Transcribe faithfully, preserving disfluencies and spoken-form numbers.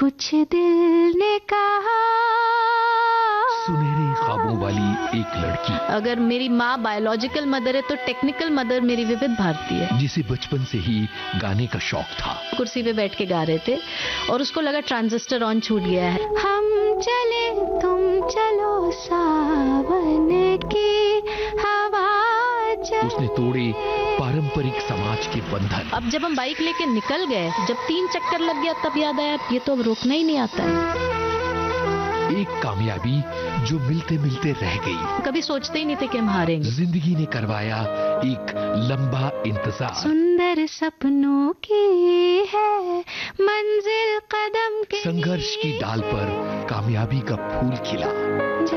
कुछ दिल ने कहा। सुनहरे ख्वाबों वाली एक लड़की, अगर मेरी माँ बायोलॉजिकल मदर है तो टेक्निकल मदर मेरी विविध भारती है, जिसे बचपन से ही गाने का शौक था। कुर्सी पे बैठ के गा रहे थे और उसको लगा ट्रांजिस्टर ऑन छूट गया है। हम चले तुम चलो सावन की हवा चले। उसने तोड़े पारंपरिक समाज के बंधन। अब जब हम बाइक लेके निकल गए, जब तीन चक्कर लग गया तब याद आया ये तो अब रोकना ही नहीं आता है। एक कामयाबी जो मिलते मिलते रह गई। कभी सोचते ही नहीं थे कि हम हारेंगे। जिंदगी ने करवाया एक लंबा इंतजार। सुंदर सपनों की है मंजिल कदम के। संघर्ष की डाल पर कामयाबी का फूल खिला।